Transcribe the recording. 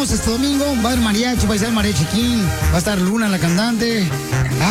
este domingo. Va a haber mariachi, va a estar María Chiquín, va a estar Luna, la cantante.